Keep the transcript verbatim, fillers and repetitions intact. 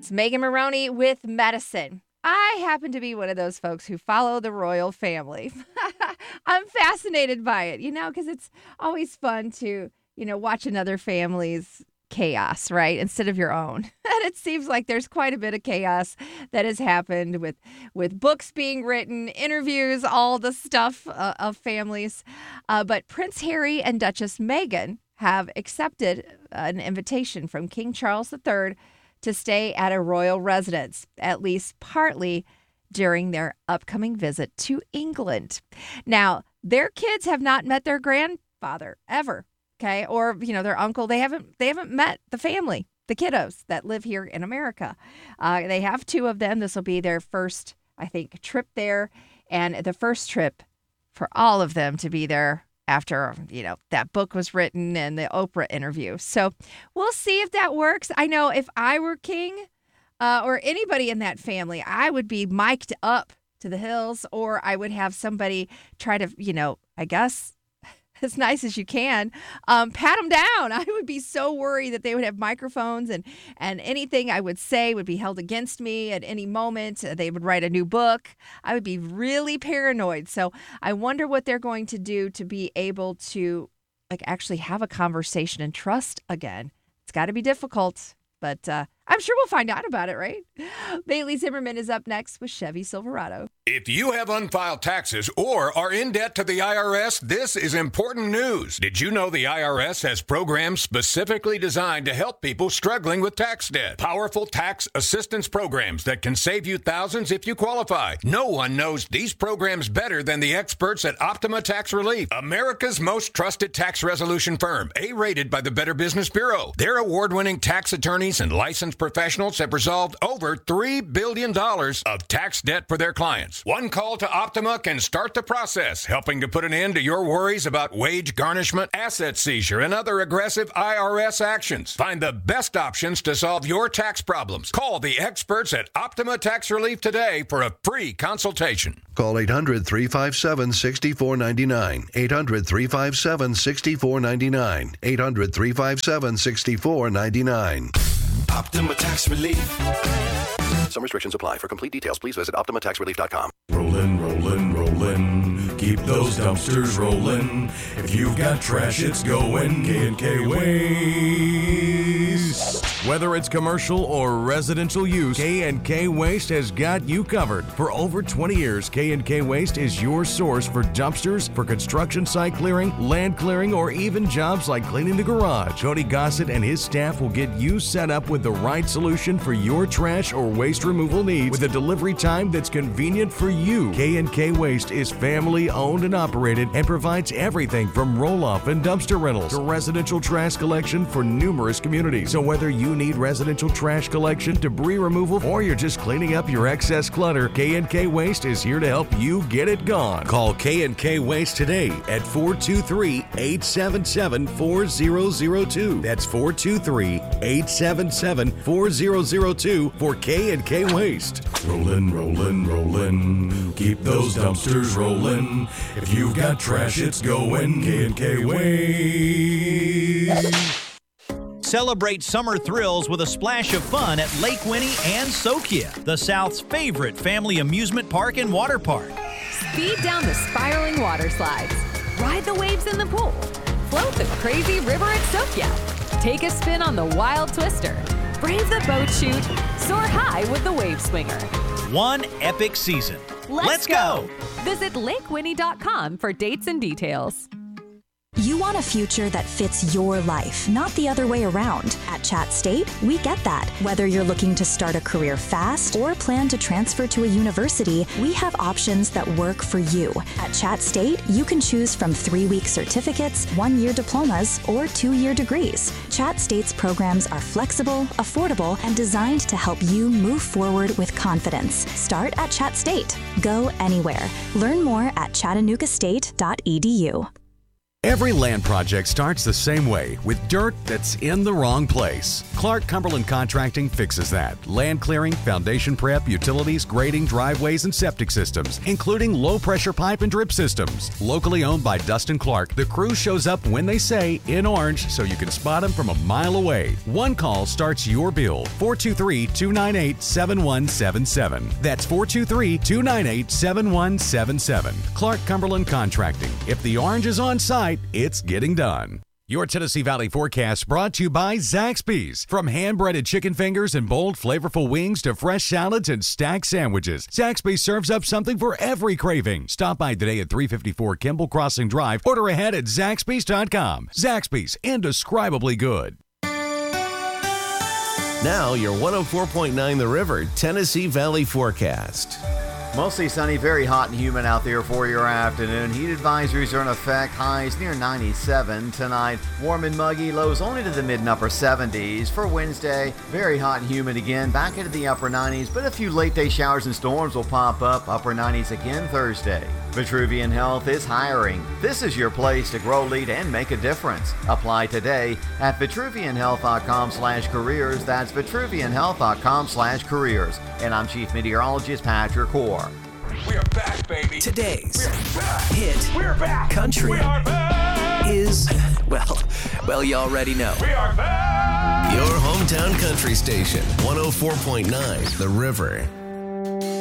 It's Megan Maroney with Medicine. I happen to be one of those folks who follow the royal family. I'm fascinated by it, you know, because it's always fun to, you know, watch another family's chaos, right, instead of your own. And it seems like there's quite a bit of chaos that has happened with, with books being written, interviews, all the stuff uh, of families. Uh, but Prince Harry and Duchess Meghan have accepted an invitation from King Charles the Third to stay at a royal residence, at least partly during their upcoming visit to England. Now, their kids have not met their grandfather ever, okay, or you know their uncle. They haven't they haven't met the family, the kiddos that live here in America. Uh, they have two of them. This will be their first, I think, trip there, and the first trip for all of them to be there after, you know, that book was written and the Oprah interview. So we'll see if that works. I know if I were king uh, or anybody in that family, I would be mic'd up to the hills, or I would have somebody try to, you know, I guess as nice as you can, um, pat them down. I would be so worried that they would have microphones and, and anything I would say would be held against me at any moment. They would write a new book. I would be really paranoid. So I wonder what they're going to do to be able to like actually have a conversation and trust again. It's got to be difficult, but uh, I'm sure we'll find out about it, right? Bailey Zimmerman is up next with Chevy Silverado. If you have unfiled taxes or are in debt to the I R S, this is important news. Did you know the I R S has programs specifically designed to help people struggling with tax debt? Powerful tax assistance programs that can save you thousands if you qualify. No one knows these programs better than the experts at Optima Tax Relief, America's most trusted tax resolution firm, A-rated by the Better Business Bureau. Their award-winning tax attorneys and licensed professionals have resolved over three billion dollars of tax debt for their clients. One call to Optima can start the process, helping to put an end to your worries about wage garnishment, asset seizure, and other aggressive I R S actions. Find the best options to solve your tax problems. Call the experts at Optima Tax Relief today for a free consultation. Call eight hundred, three five seven, six four nine nine. eight hundred, three five seven, six four nine nine. eight hundred, three five seven, six four nine nine. Optima Tax Relief. Some restrictions apply. For complete details, please visit optima tax relief dot com. Rollin', rollin', rollin'. Keep those dumpsters rollin'. If you've got trash, it's going. K and K Waste. Whether it's commercial or residential use, K and K Waste has got you covered. For over twenty years, K and K Waste is your source for dumpsters, for construction site clearing, land clearing, or even jobs like cleaning the garage. Cody Gossett and his staff will get you set up with the right solution for your trash or waste removal needs with a delivery time that's convenient for you. K and K Waste is family owned and operated and provides everything from roll-off and dumpster rentals to residential trash collection for numerous communities. So whether you need residential trash collection, debris removal, or you're just cleaning up your excess clutter, K and K Waste is here to help you get it gone. Call K and K Waste today at four two three, eight seven seven, four zero zero two. That's four two three, eight seven seven, four zero zero two for K and K Waste. Rollin', rollin', rollin'. Keep those dumpsters rollin'. If you've got trash, it's going. K and K Waste. Celebrate summer thrills with a splash of fun at Lake Winnie and Sokia, the South's favorite family amusement park and water park. Speed down the spiraling water slides, ride the waves in the pool, float the crazy river at Sokia, take a spin on the wild twister, brave the boat chute, soar high with the wave swinger. One epic season. Let's, Let's go. go! Visit lake winnie dot com for dates and details. You want a future that fits your life, not the other way around. At Chat State, we get that. Whether you're looking to start a career fast or plan to transfer to a university, we have options that work for you. At Chat State, you can choose from three-week certificates, one-year diplomas, or two-year degrees. Chat State's programs are flexible, affordable, and designed to help you move forward with confidence. Start at Chat State. Go anywhere. Learn more at chattanooga state dot e d u. Every land project starts the same way, with dirt that's in the wrong place. Clark Cumberland Contracting fixes that. Land clearing, foundation prep, utilities, grading, driveways, and septic systems, including low-pressure pipe and drip systems. Locally owned by Dustin Clark, the crew shows up when they say, in orange, so you can spot them from a mile away. One call starts your bill. four two three, two nine eight, seven one seven seven. That's four two three, two nine eight, seven one seven seven. Clark Cumberland Contracting. If the orange is on site, it's getting done. Your Tennessee Valley forecast brought to you by Zaxby's. From hand-breaded chicken fingers and bold, flavorful wings to fresh salads and stacked sandwiches, Zaxby's serves up something for every craving. Stop by today at three fifty-four Kimball Crossing Drive. Order ahead at Zaxby's dot com. Zaxby's, indescribably good. Now your one oh four point nine The River Tennessee Valley forecast. Mostly sunny, very hot and humid out there for your afternoon. Heat advisories are in effect. Highs near ninety-seven tonight. Warm and muggy. Lows only to the mid and upper seventies. For Wednesday, very hot and humid again. Back into the upper nineties, but a few late day showers and storms will pop up. Upper nineties again Thursday. Vitruvian Health is hiring. This is your place to grow, lead, and make a difference. Apply today at vitruvian health dot com slash careers. That's vitruvian health dot com slash careers. And I'm Chief Meteorologist Patrick Hoare. We are back, baby. Today's We're back. hit We're back. country we are back. is, well, well, you already know. We are back. Your hometown country station, one oh four point nine The River.